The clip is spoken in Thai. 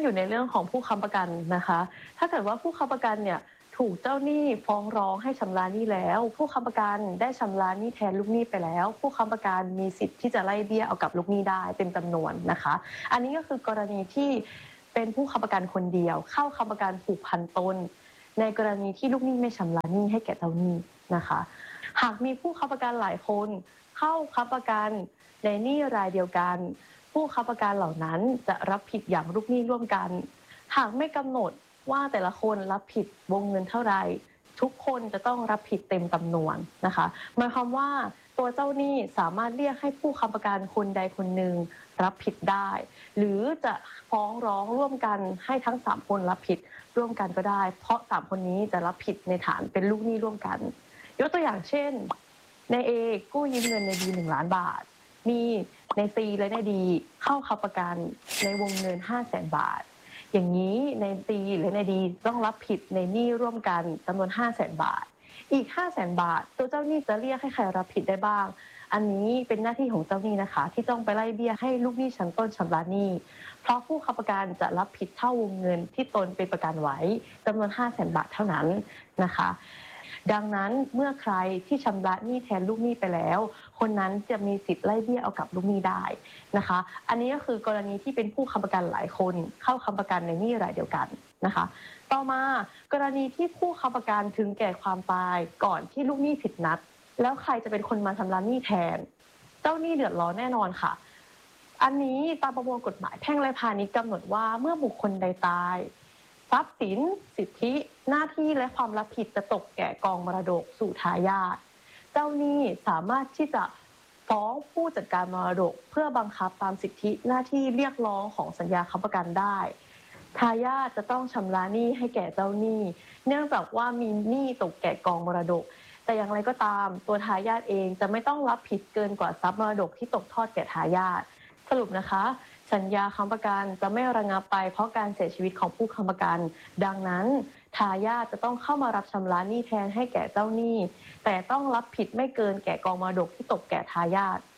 อยู่ในเรื่องของผู้ค้ำประกันนะคะถ้าเกิดว่าผู้ค้ำประกันเนี่ยถูกเจ้าหนี้ฟ้องร้องให้ชำระหนี้แล้วผู้ค้ำประกันได้ชำระหนี้แทนลูกหนี้ไปแล้วผู้ค้ำประกันมีสิทธิ์ที่จะไล่เบี้ยเอากับลูกหนี้ได้เต็มจำนวนนะคะอันนี้ก็คือกรณีที่เป็นผู้ค้ำประกันคนเดียวเข้าค้ำประกันผูกพันตนในกรณีที่ลูกหนี้ไม่ชำระหนี้ให้แก่เจ้าหนี้นะคะหากมีผู้ค้ำประกันหลายคนเข้าค้ำประกันในหนี้รายเดียวกันผู้ค้ำประกันเหล่านั้นจะรับผิดอย่างลูกหนี้ร่วมกันหากไม่กำหนดว่าแต่ละคนรับผิดวงเงินเท่าไหร่ทุกคนจะต้องรับผิดเต็มจำนวนนะคะหมายความว่าตัวเจ้าหนี้สามารถเรียกให้ผู้ค้ำประกันคนใดคนหนึ่งรับผิดได้หรือจะฟ้องร้องร่วมกันให้ทั้ง3คนรับผิดร่วมกันก็ได้เพราะ3คนนี้จะรับผิดในฐานเป็นลูกหนี้ร่วมกันยกตัวอย่างเช่นใน A กู้ยืมเงินใน B 1 ล้านบาทมีใน C และใน D เข้าค้ำประกันในวงเงิน 500,000 บาทอย่างนี้ใน C หรือใน D ต้องรับผิดในหนี้ร่วมกันจำนวน 500,000 บาทอีก 500,000 บาทตัวเจ้าหนี้จะเรียกให้ใครรับผิดได้บ้างอันนี้เป็นหน้าที่ของเจ้าหนี้นะคะที่ต้องไปไล่เบี้ยให้ลูกหนี้ชั้นต้นชำระหนี้เพราะผู้ค้ำประกันจะรับผิดเท่าวงเงินที่ตนเป็นประกันไว้จำนวน 500,000 บาทเท่านั้นนะคะดังนั้นเมื่อใครที่ชำระหนี้แทนลูกหนี้ไปแล้วคนนั้นจะมีสิทธิ์ไล่เบี้ยเอากับลูกหนี้ได้นะคะอันนี้ก็คือกรณีที่เป็นผู้ค้ำประกันหลายคนเข้าค้ำประกันในหนี้รายเดียวกันนะคะต่อมากรณีที่ผู้ค้ำประกันถึงแก่ความตายก่อนที่ลูกหนี้ผิดนัดแล้วใครจะเป็นคนมาชำระหนี้แทนเจ้าหนี้เดือดร้อนแน่นอนค่ะอันนี้ตามประมวลกฎหมายแพ่งและพาณิชย์กำหนดว่าเมื่อบุคคลใดตายทรัพย์สินสิทธิหน้าที่และความรับผิดจะตกแก่กองมรดกสู่ทายาทเจ้าหนี้สามารถที่จะฟ้องผู้จัดการมรดกเพื่อบังคับตามสิทธิหน้าที่เรียกร้องของสัญญาค้ำประกันได้ทายาทจะต้องชำระหนี้ให้แก่เจ้าหนี้เนื่องจากว่ามีหนี้ตกแก่กองมรดกแต่อย่างไรก็ตามตัวทายาทเองจะไม่ต้องรับผิดเกินกว่าทรัพย์มรดกที่ตกทอดแก่ทายาทสรุปนะคะสัญญาค้ำประกันจะไม่ระงับไปเพราะการเสียชีวิตของผู้ค้ำประกันดังนั้นทายาทจะต้องเข้ามารับชำระหนี้แทนให้แก่เจ้าหนี้แต่ต้องรับผิดไม่เกินแก่กองมรดกที่ตกแก่ทายาท